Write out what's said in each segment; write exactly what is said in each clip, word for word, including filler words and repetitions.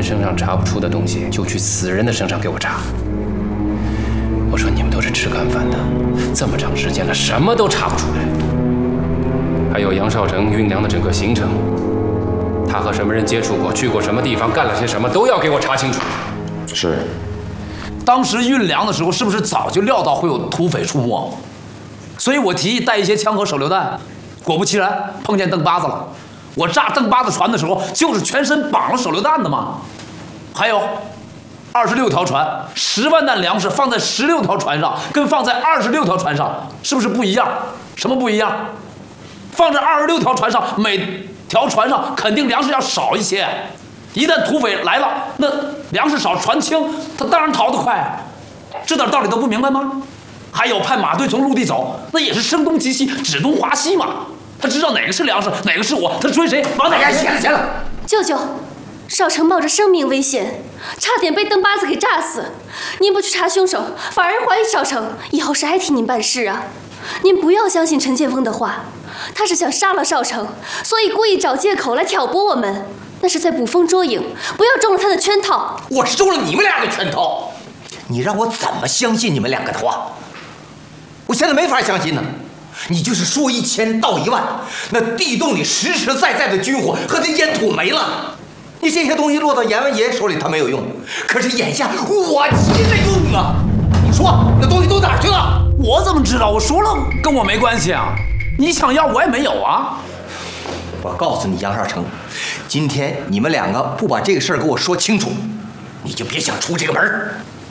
人身上查不出的东西，就去死人的身上给我查。我说你们都是吃干饭的，这么长时间了，什么都查不出来。还有杨少成、运粮的整个行程，他和什么人接触过，去过什么地方，干了些什么，都要给我查清楚。 是。 当时运粮的时候，是不是早就料到会有土匪出没？所以我提议带一些枪和手榴弹。果不其然，碰见邓巴子了。我炸邓巴子船的时候，就是全身绑了手榴弹的嘛。还有，二十六条船，十万担粮食放在十六条船上，跟放在二十六条船上，是不是不一样？什么不一样？放在二十六条船上，每条船上肯定粮食要少一些。一旦土匪来了，那粮食少，船轻，他当然逃得快啊。这点道理都不明白吗？还有派马队从陆地走，那也是声东击西，指东划西嘛。他知道哪个是粮食，哪个是我，他追谁往哪边。行了行了， 舅舅，少成冒着生命危险，差点被邓巴子给炸死。您不去查凶手，反而怀疑少成，以后谁还替您办事啊？您不要相信陈建锋的话，他是想杀了少成，所以故意找借口来挑拨我们，那是在捕风捉影，不要中了他的圈套。 我是中了你们俩的圈套，你让我怎么相信你们两个的话？我现在没法相信呢。你就是说一千道一万，那地洞里实实在在的军火和那烟土没了，你这些东西落到阎王爷手里他没有用，可是眼下我急着用啊！你说那东西都哪儿去了？ 我怎么知道？我说了跟我没关系啊！你想要我也没有啊！ 我告诉你杨少成，今天你们两个不把这个事儿给我说清楚，你就别想出这个门。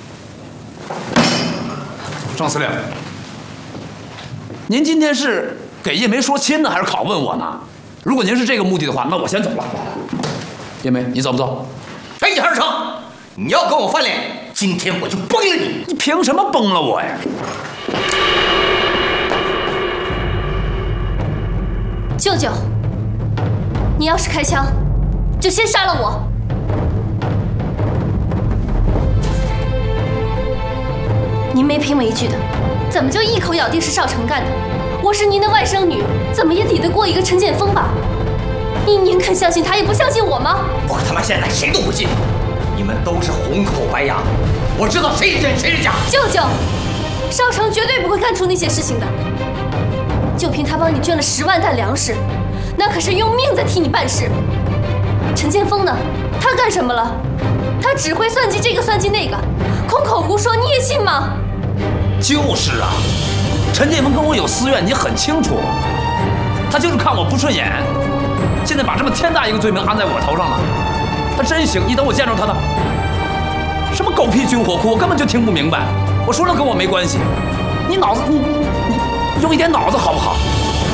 郑司令。您今天是给叶梅说亲呢，还是拷问我呢？如果您是这个目的的话，那我先走了。叶梅，你走不走？ 哎，杨少成，你要跟我翻脸，今天我就崩了你！ 你凭什么崩了我呀？ 舅舅，你要是开枪，就先杀了我。您没凭没据的。怎么就一口咬定是少成干的？我是您的外甥女，怎么也抵得过一个陈建锋吧？您您肯相信他，也不相信我吗？ 我他妈现在谁都不信，你们都是红口白牙，我知道谁是真谁是假。 舅舅，少成绝对不会干出那些事情的。就凭他帮你捐了十万担粮食，那可是用命在替你办事。陈建锋呢？他干什么了？他只会算计这个算计那个，空口胡说，你也信吗？ 就是啊，陈建锋跟我有私怨，你很清楚。他就是看我不顺眼，现在把这么天大一个罪名安在我头上了。他真行，你等我见着他的。什么狗屁军火库，我根本就听不明白。我说了跟我没关系，你脑子你你用一点脑子好不好？